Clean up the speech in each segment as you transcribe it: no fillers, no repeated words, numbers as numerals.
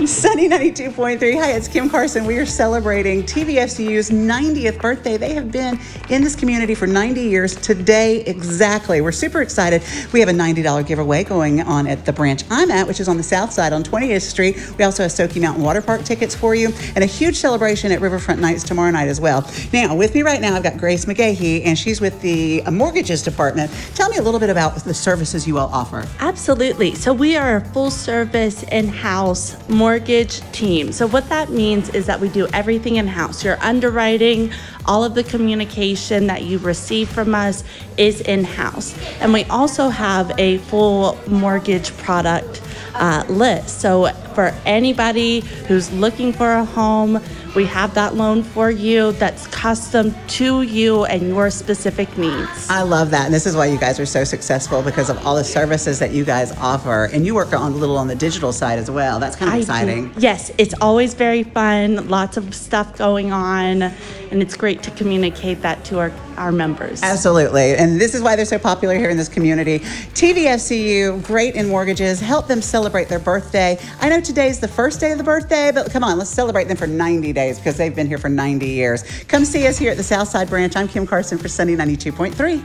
Sunny 92.3. Hi, it's Kim Carson. We are celebrating TVFCU's 90th birthday. They have been in this community for 90 years today exactly. We're super excited. We have a $90 giveaway going on at the branch I'm at, which is on the south side on 20th Street. We also have Stokey Mountain Water Park tickets for you and a huge celebration at Riverfront Nights tomorrow night as well. Now, with me right now, I've got Grace McGahee, and she's with the Mortgages Department. Tell me a little bit about the services you all offer. Absolutely. So we are a full-service in-house mortgage team. So what that means is that we do everything in-house. Your underwriting, all of the communication that you receive from us is in-house. And we also have a full mortgage product list. So for anybody who's looking for a home, we have that loan for you that's custom to you and your specific needs. I love that. And this is why you guys are so successful, because of all the services that you guys offer. And you work on a little on the digital side as well. That's kind of exciting. Yes, it's always very fun. Lots of stuff going on. And it's great to communicate that to our members. Absolutely. And this is why they're so popular here in this community. TVFCU, great in mortgages. Help them celebrate their birthday. I know today's the first day of the birthday, but come on, let's celebrate them for 90 days because they've been here for 90 years. Come see us here at the Southside Branch. I'm Kim Carson for Sunny 92.3.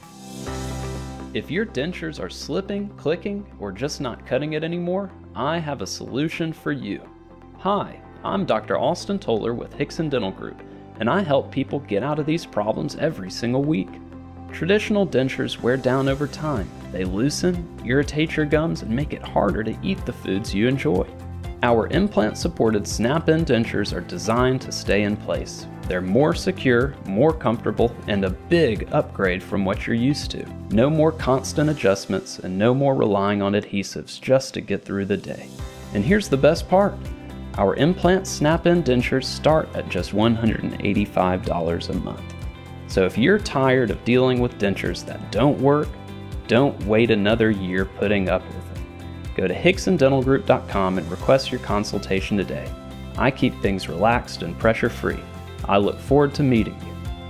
If your dentures are slipping, clicking, or just not cutting it anymore, I have a solution for you. Hi, I'm Dr. Austin Toller with Hickson Dental Group, and I help people get out of these problems every single week. Traditional dentures wear down over time. They loosen, irritate your gums, and make it harder to eat the foods you enjoy. Our implant-supported snap-in dentures are designed to stay in place. They're more secure, more comfortable, and a big upgrade from what you're used to. No more constant adjustments and no more relying on adhesives just to get through the day. And here's the best part. Our implant snap-in dentures start at just $185 a month. So if you're tired of dealing with dentures that don't work, don't wait another year putting up with it. Go to HicksonDentalGroup.com and request your consultation today. I keep things relaxed and pressure-free. I look forward to meeting you.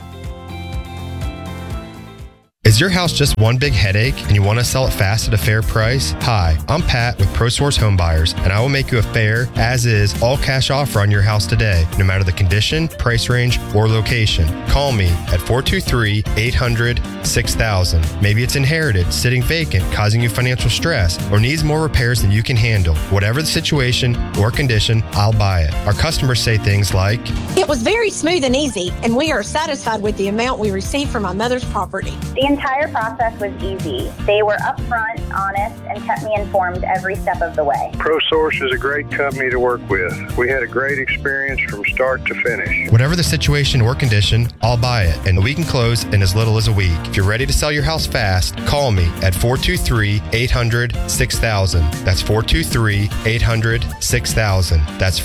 Is your house just one big headache and you want to sell it fast at a fair price? Hi, I'm Pat with ProSource Home Buyers, and I will make you a fair, as-is, all-cash offer on your house today, no matter the condition, price range, or location. Call me at 423-800-6000. Maybe it's inherited, sitting vacant, causing you financial stress, or needs more repairs than you can handle. Whatever the situation or condition, I'll buy it. Our customers say things like, "It was very smooth and easy, and we are satisfied with the amount we received from my mother's property." The entire process was easy. They were upfront, honest, and kept me informed every step of the way. ProSource is a great company to work with. We had a great experience from start to finish. Whatever the situation or condition, I'll buy it, and we can close in as little as a week. If you're ready to sell your house fast, call me at 423-800-6000. That's 423-800-6000. That's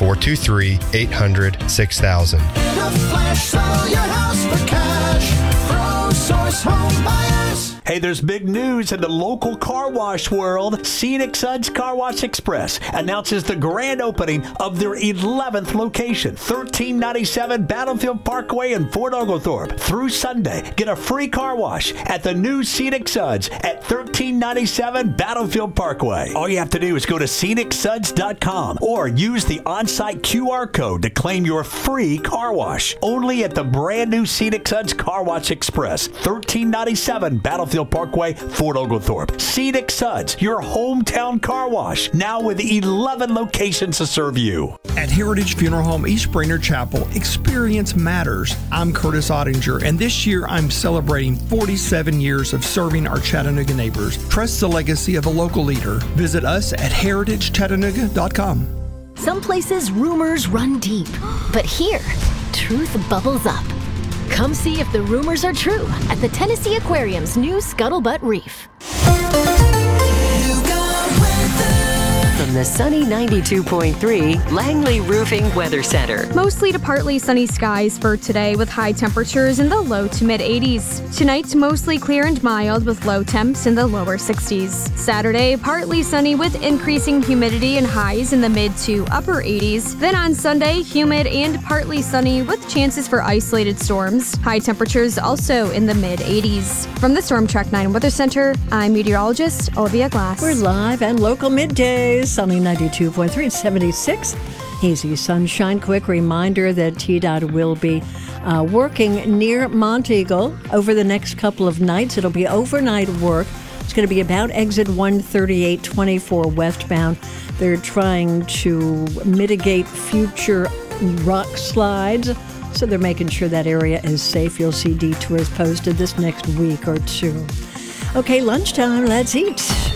423-800-6000. In a flash, sell your house for cash. ProSource Home Buyers. Hey, there's big news in the local car wash world. Scenic Suds Car Wash Express announces the grand opening of their 11th location, 1397 Battlefield Parkway in Fort Oglethorpe. Through Sunday, get a free car wash at the new Scenic Suds at 1397 Battlefield Parkway. All you have to do is go to scenicsuds.com or use the on-site QR code to claim your free car wash. Only at the brand new Scenic Suds Car Wash Express, 1397 Battlefield Parkway, Fort Oglethorpe. Scenic Suds, your hometown car wash, now with 11 locations to serve you. At Heritage Funeral Home East Brainerd Chapel, experience matters. I'm Curtis Ottinger, and this year I'm celebrating 47 years of serving our Chattanooga neighbors. Trust the legacy of a local leader. Visit us at heritagechattanooga.com. Some places rumors run deep, but here, truth bubbles up. Come see if the rumors are true at the Tennessee Aquarium's new Scuttlebutt Reef. From the sunny 92.3 Langley Roofing Weather Center. Mostly to partly sunny skies for today with high temperatures in the low to mid 80s. Tonight, mostly clear and mild with low temps in the lower 60s. Saturday, partly sunny with increasing humidity and highs in the mid to upper 80s. Then on Sunday, humid and partly sunny with chances for isolated storms. High temperatures also in the mid 80s. From the Storm Track 9 Weather Center, I'm meteorologist Olivia Glass. We're live and local middays. sunny 92.3 and 76. Easy sunshine. Quick reminder that TDOT will be working near Monteagle over the next couple of nights. It'll be overnight work. It's going to be about exit 13824 westbound. They're trying to mitigate future rock slides, so they're making sure that area is safe. You'll see detours posted this next week or two. Okay, lunchtime, let's eat.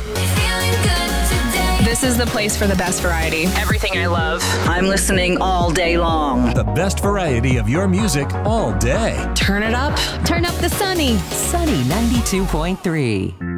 This is the place for the best variety. Everything I love. I'm listening all day long. The best variety of your music all day. Turn it up. Turn up the Sunny. Sunny 92.3.